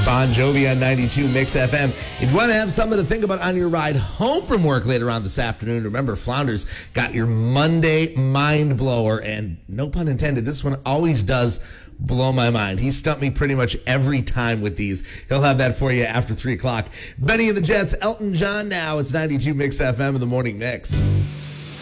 Bon Jovi on 92 Mix FM. If you want to have something to think about on your ride home from work later on this afternoon, remember, Flounders got your Monday mind blower, and no pun intended, this one always does blow my mind. He stumped me pretty much every time with these. He'll have that for you after 3 o'clock. Benny and the Jets, Elton John now. It's 92 Mix FM in the Morning Mix.